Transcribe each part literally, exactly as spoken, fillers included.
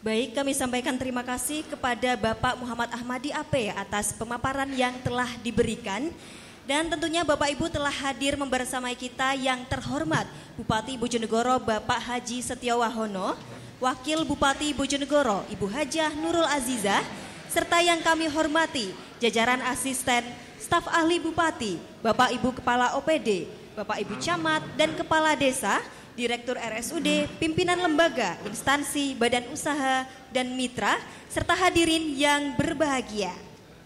Baik, kami sampaikan terima kasih kepada Bapak Muhammad Ahmadi A P atas pemaparan yang telah diberikan. Dan tentunya Bapak Ibu telah hadir membersamai kita yang terhormat Bupati Bojonegoro Bapak Haji Setiowahono, Wakil Bupati Bojonegoro Ibu Hajah Nurul Azizah, serta yang kami hormati jajaran asisten staf ahli Bupati, Bapak Ibu Kepala O P D, Bapak Ibu Camat dan Kepala Desa, Direktur R S U D, pimpinan lembaga, instansi, badan usaha, dan mitra, serta hadirin yang berbahagia.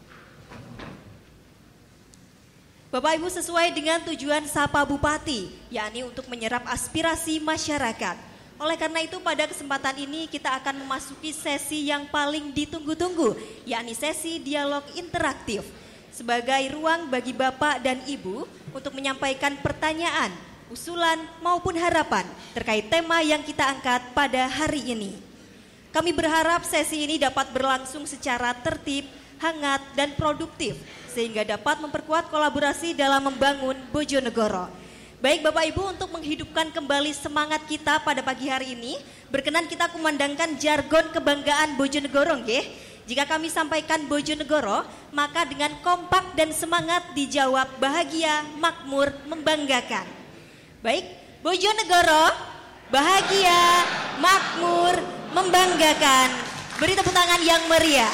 Bapak Ibu, sesuai dengan tujuan Sapa Bupati, yakni untuk menyerap aspirasi masyarakat. Oleh karena itu pada kesempatan ini kita akan memasuki sesi yang paling ditunggu-tunggu, yakni sesi dialog interaktif. Sebagai ruang bagi Bapak dan Ibu untuk menyampaikan pertanyaan, usulan maupun harapan terkait tema yang kita angkat pada hari ini. Kami berharap sesi ini dapat berlangsung secara tertib, hangat, dan produktif sehingga dapat memperkuat kolaborasi dalam membangun Bojonegoro. Baik Bapak Ibu, untuk menghidupkan kembali semangat kita pada pagi hari ini, berkenan kita kumandangkan jargon kebanggaan Bojonegoro, nggih. Jika kami sampaikan Bojonegoro, maka dengan kompak dan semangat dijawab bahagia, makmur, membanggakan. Baik, Bojonegoro, bahagia, makmur, membanggakan. Beri tepuk tangan yang meriah.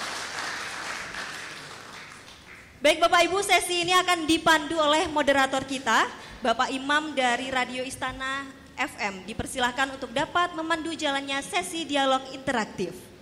Baik Bapak Ibu, sesi ini akan dipandu oleh moderator kita, Bapak Imam dari Radio Istana F M. Dipersilahkan untuk dapat memandu jalannya sesi dialog interaktif.